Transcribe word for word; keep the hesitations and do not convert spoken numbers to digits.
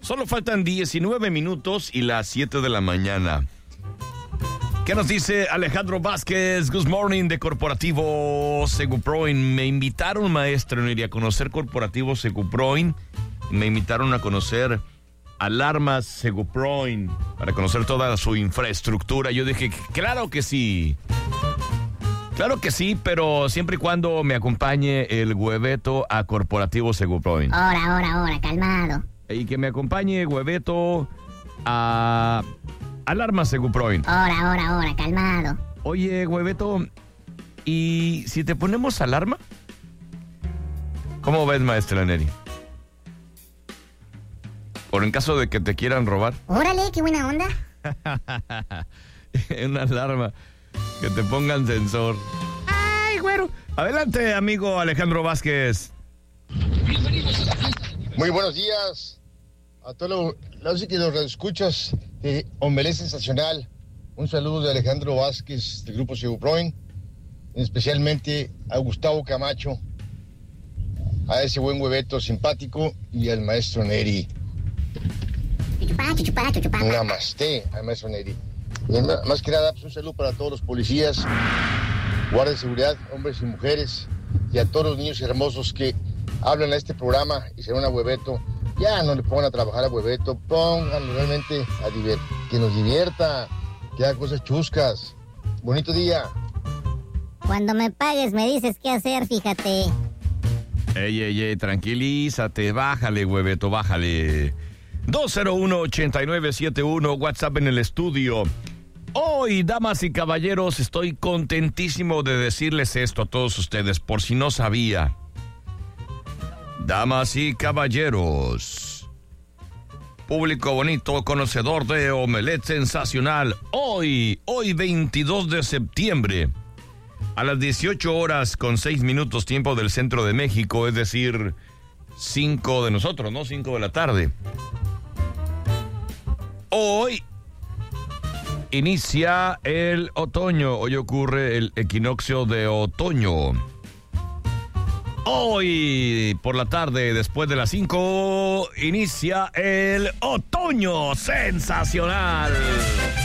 Solo faltan diecinueve minutos y las siete de la mañana. ¿Qué nos dice Alejandro Vázquez? Good morning de Corporativo Seguproin. Me invitaron, maestro, no iría a conocer Corporativo Seguproin. Me invitaron a conocer Alarmas Seguproin para conocer toda su infraestructura. Yo dije, claro que sí. Claro que sí, pero siempre y cuando me acompañe el Hueveto a Corporativo Seguproin. Ahora, ahora, ahora, calmado. Y que me acompañe Hueveto a Alarmas Seguproin. Ahora, ahora, ahora, calmado. Oye, Hueveto, ¿y si te ponemos alarma? ¿Cómo ves, maestra Neri? Por en caso de que te quieran robar. Órale, qué buena onda. Una alarma. Que te pongan sensor. ¡Ay, güero! Adelante, amigo Alejandro Vázquez. Muy buenos días a todos los que nos escuchas de Omelette Sensacional. Un saludo de Alejandro Vázquez del Grupo Seguproin, especialmente a Gustavo Camacho, a ese buen Hueveto simpático y al maestro Neri. Chuchupá, chuchupá, chuchupá. Namaste al maestro Neri. Y más que nada, pues un saludo para todos los policías, guardias de seguridad, hombres y mujeres, y a todos los niños hermosos que hablan a este programa y se van a Hueveto. Ya no le pongan a trabajar a Hueveto, pónganlo realmente a diver- que nos divierta, que haga cosas chuscas. Bonito día. Cuando me pagues me dices qué hacer, fíjate. Ey, ey, ey, tranquilízate, bájale, Hueveto, bájale. dos cero uno, ocho nueve siete uno, WhatsApp en el estudio. Hoy, damas y caballeros, estoy contentísimo de decirles esto a todos ustedes, por si no sabía. Damas y caballeros, público bonito, conocedor de Omelette Sensacional, hoy, hoy veintidós de septiembre, a las dieciocho horas con seis minutos tiempo del centro de México, es decir, cinco de nosotros, ¿no? cinco de la tarde. Hoy inicia el otoño, hoy ocurre el equinoccio de otoño. Hoy por la tarde, después de las cinco, inicia el otoño sensacional.